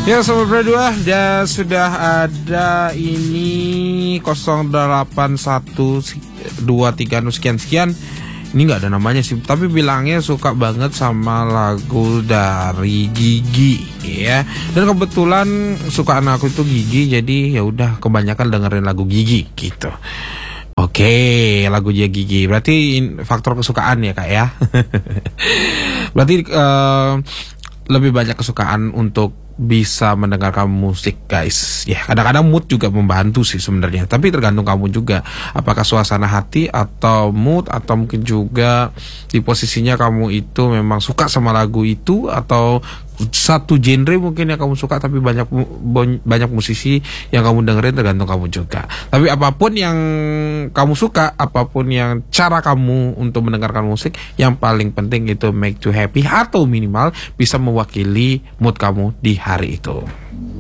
Ya Sobat Berdua, ya sudah ada ini 081236 sekian-sekian. Ini nggak ada namanya sih, tapi bilangnya suka banget sama lagu dari Gigi ya. Dan kebetulan sukaan aku itu Gigi, jadi ya udah kebanyakan dengerin lagu Gigi gitu. Oke, lagunya Gigi. Berarti faktor kesukaan ya Kak ya. Berarti lebih banyak kesukaan untuk bisa mendengarkan musik guys. Ya kadang-kadang mood juga membantu sih sebenarnya. Tapi tergantung kamu juga. Apakah suasana hati atau mood, atau mungkin juga di posisinya kamu itu memang suka sama lagu itu, atau satu genre mungkin yang kamu suka tapi banyak musisi yang kamu dengerin, tergantung kamu juga. Tapi apapun yang kamu suka, apapun yang cara kamu untuk mendengarkan musik, yang paling penting itu make you happy, atau minimal bisa mewakili mood kamu di hari itu.